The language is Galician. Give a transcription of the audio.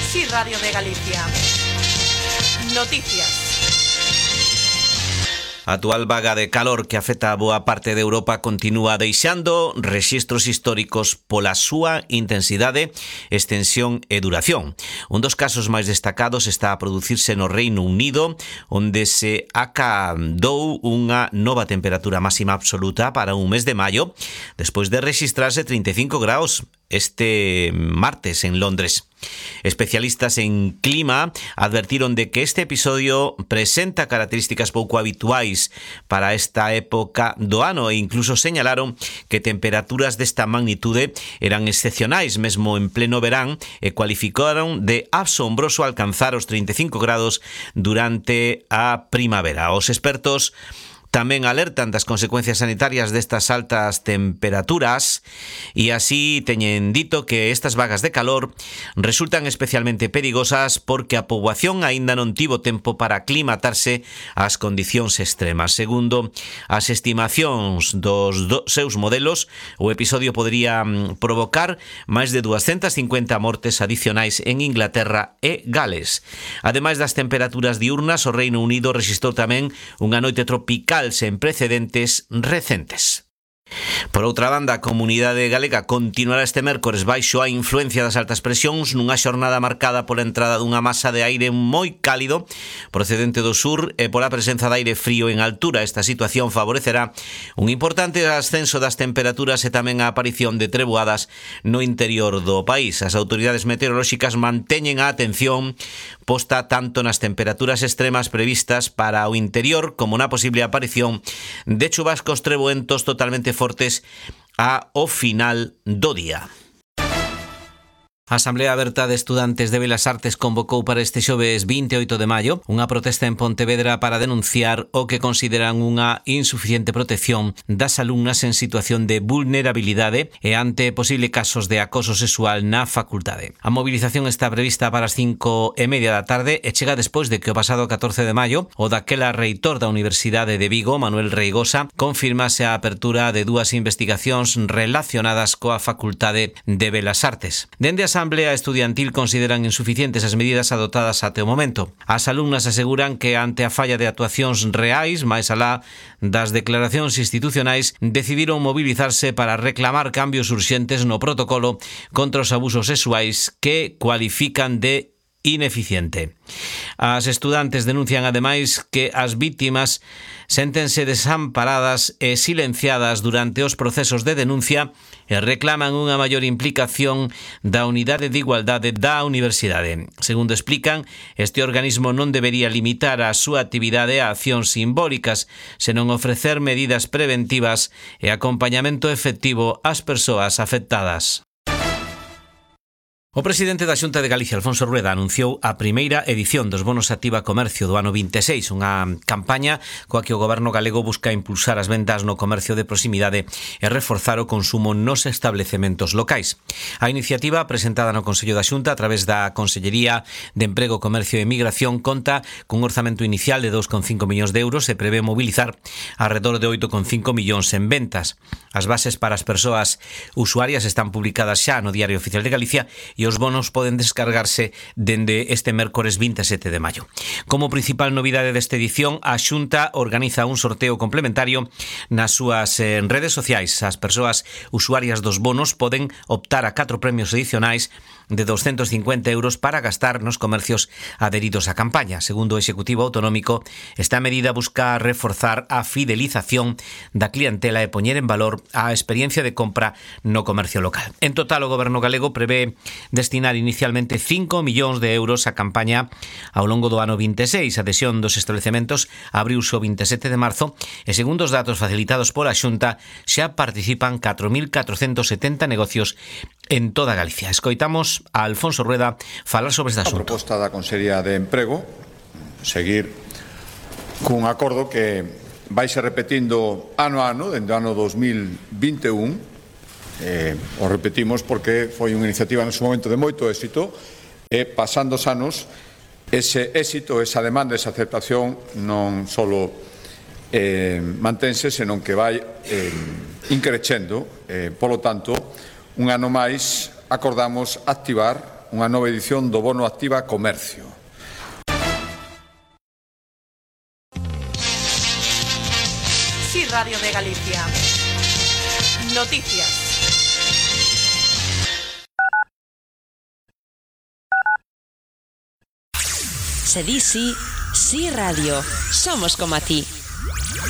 Sí Radio de Galicia. Noticias. A actual vaga de calor que afecta a boa parte de Europa continúa deixando rexistros históricos pola súa intensidade, extensión e duración. Un dos casos máis destacados está a producirse no Reino Unido, onde se acadou unha nova temperatura máxima absoluta para un mes de maio, despois de rexistrarse 35 graus este martes en Londres. Especialistas en clima advertiron de que este episodio presenta características pouco habituais para esta época do ano e incluso señalaron que temperaturas desta magnitude eran excepcionais mesmo en pleno verán e cualificaron de asombroso alcanzar os 35 grados durante a primavera. Os expertos tamén alertan das consecuencias sanitarias destas altas temperaturas e así teñen dito que estas vagas de calor resultan especialmente perigosas porque a poboación aínda non tivo tempo para aclimatarse ás condicións extremas. Segundo as estimacións dos seus modelos, o episodio podría provocar máis de 250 mortes adicionais en Inglaterra e Gales. Ademais das temperaturas diurnas, o Reino Unido rexistrou tamén unha noite tropical sen precedentes recentes. Por outra banda, a comunidade galega continuará este mércores baixo a influencia das altas presións nunha xornada marcada pola entrada dunha masa de aire moi cálido procedente do sur e pola presenza de aire frío en altura. Esta situación favorecerá un importante ascenso das temperaturas e tamén a aparición de treboadas no interior do país. As autoridades meteorolóxicas manteñen a atención posta tanto nas temperaturas extremas previstas para o interior como na posible aparición de chubascos treboentos totalmente fortes ao final do día. A Asamblea Aberta de Estudantes de Belas Artes convocou para este xoves 28 de maio unha protesta en Pontevedra para denunciar o que consideran unha insuficiente protección das alumnas en situación de vulnerabilidade e ante posible casos de acoso sexual na facultade. A movilización está prevista para as 5:30 da tarde e chega despois de que o pasado 14 de maio o daquela reitor da Universidade de Vigo, Manuel Reigosa, confirmase a apertura de dúas investigacións relacionadas coa Facultade de Belas Artes. Dende a Asamblea Estudiantil consideran insuficientes as medidas adoptadas até o momento. As alumnas aseguran que ante a falla de actuacións reais, máis alá das declaracións institucionais, decidiron mobilizarse para reclamar cambios urxentes no protocolo contra os abusos sexuais que cualifican de ineficiente. As estudantes denuncian ademais que as vítimas séntense desamparadas e silenciadas durante os procesos de denuncia e reclaman unha maior implicación da Unidade de Igualdade da Universidade. Segundo explican, este organismo non debería limitar a súa actividade a accións simbólicas, senón ofrecer medidas preventivas e acompañamento efectivo ás persoas afectadas. O presidente da Xunta de Galicia, Alfonso Rueda, anunciou a primeira edición dos bonos Activa Comercio do ano 26, unha campaña coa que o goberno galego busca impulsar as vendas no comercio de proximidade e reforzar o consumo nos establecementos locais. A iniciativa, presentada no Consello da Xunta a través da Consellería de Emprego, Comercio e Migración, conta cun orzamento inicial de 2,5 millóns de euros e prevé mobilizar alrededor de 8,5 millóns en ventas. As bases para as persoas usuarias están publicadas xa no Diario Oficial de Galicia e os bonos poden descargarse dende este mércores 27 de maio. Como principal novidade desta edición, a Xunta organiza un sorteo complementario nas súas redes sociais. As persoas usuarias dos bonos poden optar a 4 premios adicionais de 250 euros para gastar nos comercios adheridos á campaña. Segundo o Executivo Autonómico, esta medida busca reforzar a fidelización da clientela e poñer en valor a experiencia de compra no comercio local. En total, o Goberno galego prevé destinar inicialmente 5 millóns de euros á campaña ao longo do ano 26. A adhesión dos establecementos abriuse o 27 de marzo e, segundo os datos facilitados pola Xunta, xa participan 4.470 negocios en toda Galicia. Escoitamos a Alfonso Rueda falar sobre este asunto. A proposta da Consellería de Emprego seguir cun acordo que vai se repetindo ano a ano, dende o ano 2021. O repetimos porque foi unha iniciativa no seu momento de moito éxito e, pasando os anos, ese éxito, esa demanda, esa aceptación non só mantense, senón que vai increcendo. Polo tanto, un ano máis acordamos activar unha nova edición do Bono Activa Comercio. Sí, Radio de Galicia. Noticias. Se di sí, sí radio. Somos como a ti.